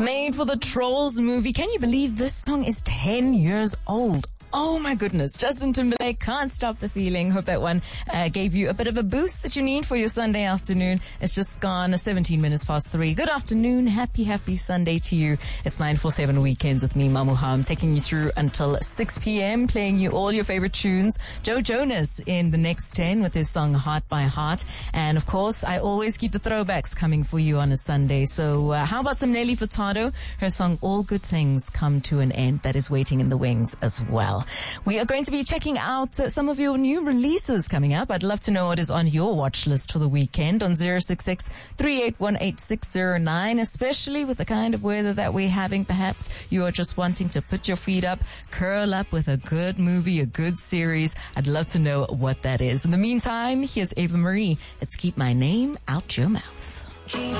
Made for the Trolls movie. Can you believe this song is 10 years old? Oh my goodness. Justin Timberlake, Can't Stop the Feeling. Hope that one gave you a bit of a boost that you need for your Sunday afternoon. It's just gone 17 minutes past 3. Good afternoon. Happy Sunday to you. It's 947 Weekends with me, Mamuha. I'm taking you through until 6 p.m., playing you all your favorite tunes. Joe Jonas in the next 10 with his song Heart by Heart. And of course, I always keep the throwbacks coming for you on a Sunday. So how about some Nelly Furtado? Her song All Good Things Come to an End. That is waiting in the wings as well. We are going to be checking out some of your new releases coming up. I'd love to know what is on your watch list for the weekend on 066-3818-609, especially with the kind of weather that we're having. Perhaps you are just wanting to put your feet up, curl up with a good movie, a good series. I'd love to know what that is. In the meantime, here's Ava Marie. Let's keep my name out your mouth. Keep